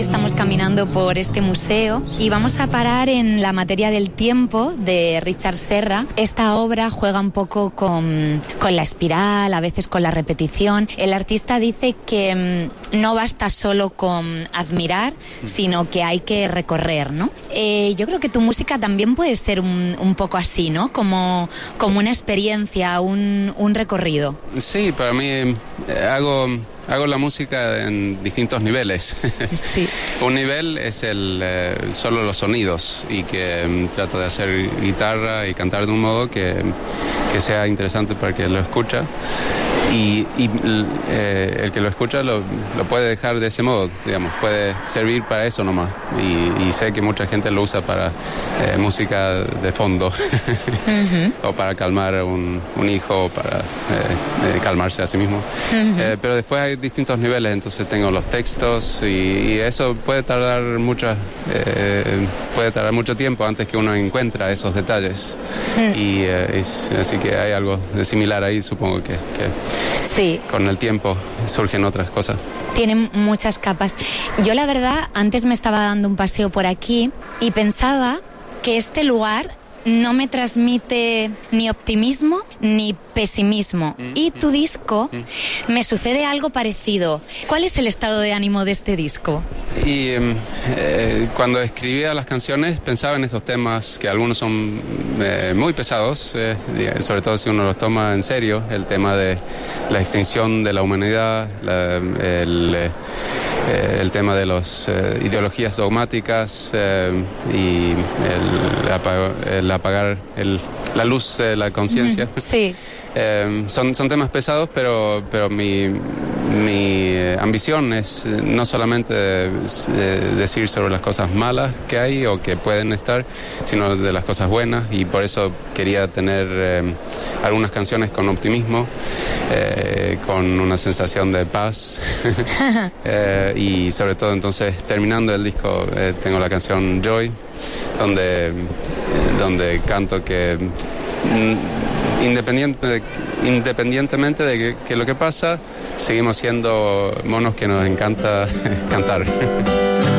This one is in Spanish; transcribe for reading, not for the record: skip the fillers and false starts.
estamos caminando por este museo y vamos a parar en La materia del tiempo de Richard Serra. Esta obra juega un poco con la espiral, a veces con la repetición. El artista dice que no basta solo con admirar, sino que hay que recorrer, ¿no? Yo creo que tu música también puede ser un poco así, ¿no? Como una experiencia, un recorrido. Sí, para mí hago la música en distintos niveles. Sí. Un nivel es solo los sonidos y que trato de hacer guitarra y cantar de un modo que sea interesante para el que lo escucha. Y el que lo escucha lo puede dejar de ese modo, digamos, puede servir para eso nomás. Y sé que mucha gente lo usa para música de fondo, o para calmar un hijo, o para calmarse a sí mismo. Pero después hay distintos niveles, entonces tengo los textos y eso puede tardar mucho tiempo antes que uno encuentra esos detalles. Así que hay algo de similar ahí, supongo que sí, con el tiempo surgen otras cosas. Tienen muchas capas. Yo la verdad, antes me estaba dando un paseo por aquí y pensaba que este lugar no me transmite ni optimismo ni pesimismo. Y tu disco me sucede algo parecido. ¿Cuál es el estado de ánimo de este disco? Y cuando escribía las canciones pensaba en estos temas que algunos son muy pesados, sobre todo si uno los toma en serio, el tema de la extinción de la humanidad, el tema de las ideologías dogmáticas y el apagar la luz de la conciencia. Sí. Son temas pesados, pero mi ambición es no solamente decir sobre las cosas malas que hay o que pueden estar, sino de las cosas buenas, y por eso quería tener algunas canciones con optimismo, con una sensación de paz y sobre todo entonces terminando el disco tengo la canción Joy, donde canto que independientemente de que lo que pasa, seguimos siendo monos que nos encanta cantar.